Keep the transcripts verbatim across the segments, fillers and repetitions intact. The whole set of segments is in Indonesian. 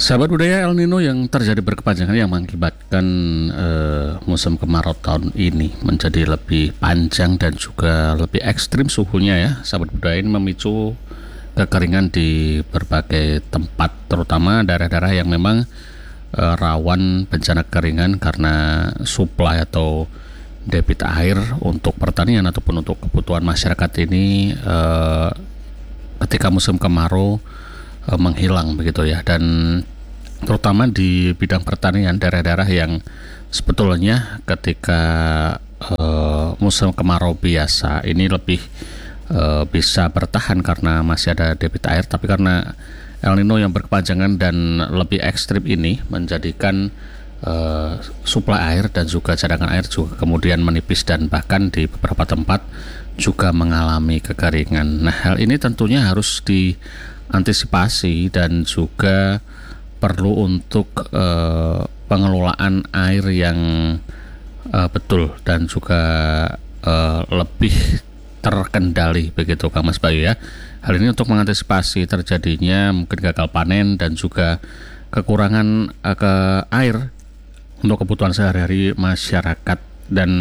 Sahabat budaya, El Nino yang terjadi berkepanjangan yang mengakibatkan uh, musim kemarau tahun ini menjadi lebih panjang dan juga lebih ekstrim suhunya ya. Sahabat budaya, ini memicu kekeringan di berbagai tempat, terutama daerah-daerah yang memang uh, rawan bencana kekeringan karena suplai atau debit air untuk pertanian ataupun untuk kebutuhan masyarakat ini uh, ketika musim kemarau uh, menghilang begitu ya. Dan terutama di bidang pertanian, daerah-daerah yang sebetulnya ketika uh, musim kemarau biasa ini lebih uh, bisa bertahan karena masih ada debit air, tapi karena El Nino yang berkepanjangan dan lebih ekstrim ini menjadikan uh, suplai air dan juga cadangan air juga kemudian menipis dan bahkan di beberapa tempat juga mengalami kekeringan. Nah, hal ini tentunya harus diantisipasi dan juga perlu untuk uh, pengelolaan air yang uh, betul dan juga uh, lebih terkendali begitu Kang Mas Bayu ya. Hal ini untuk mengantisipasi terjadinya mungkin gagal panen dan juga kekurangan uh, ke air untuk kebutuhan sehari-hari masyarakat. Dan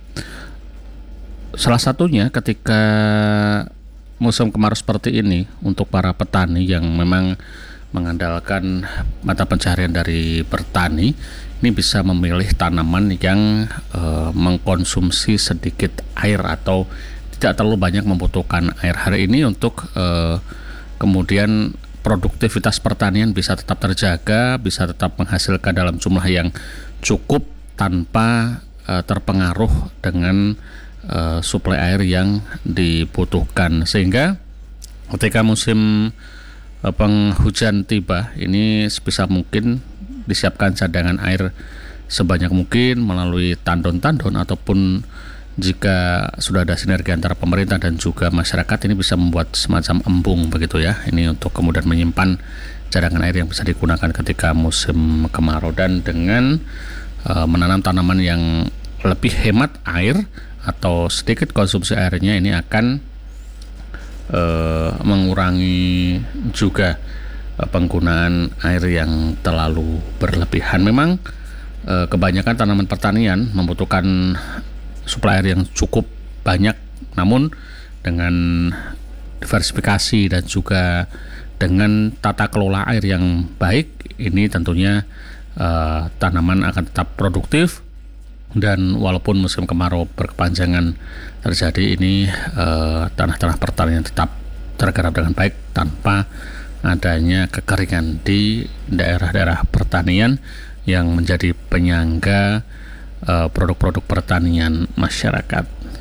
salah satunya ketika musim kemarau seperti ini untuk para petani yang memang mengandalkan mata pencaharian dari bertani, ini bisa memilih tanaman yang e, mengkonsumsi sedikit air atau tidak terlalu banyak membutuhkan air. Hari ini untuk e, kemudian produktivitas pertanian bisa tetap terjaga, bisa tetap menghasilkan dalam jumlah yang cukup tanpa e, terpengaruh dengan e, suplai air yang dibutuhkan, sehingga ketika musim penghujan tiba ini sebisa mungkin disiapkan cadangan air sebanyak mungkin melalui tandon-tandon, ataupun jika sudah ada sinergi antara pemerintah dan juga masyarakat, ini bisa membuat semacam embung begitu ya, ini untuk kemudian menyimpan cadangan air yang bisa digunakan ketika musim kemarau. Dan dengan uh, menanam tanaman yang lebih hemat air atau sedikit konsumsi airnya, ini akan Uh, mengurangi juga uh, penggunaan air yang terlalu berlebihan. Memang uh, kebanyakan tanaman pertanian membutuhkan suplai air yang cukup banyak, namun dengan diversifikasi dan juga dengan tata kelola air yang baik, ini tentunya uh, tanaman akan tetap produktif. Dan walaupun musim kemarau berkepanjangan terjadi, ini eh, tanah-tanah pertanian tetap tergarap dengan baik tanpa adanya kekeringan di daerah-daerah pertanian yang menjadi penyangga eh, produk-produk pertanian masyarakat.